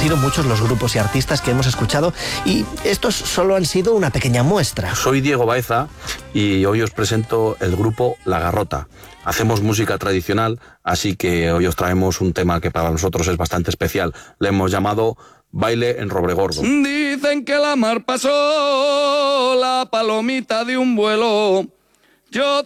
sido muchos los grupos y artistas que hemos escuchado y estos solo han sido una pequeña muestra. Soy Diego Baeza y hoy os presento el grupo La Garrota. Hacemos música tradicional, así que hoy os traemos un tema que para nosotros es bastante especial. Le hemos llamado Baile en Robregordo. Dicen que la mar pasó la palomita de un vuelo. Yo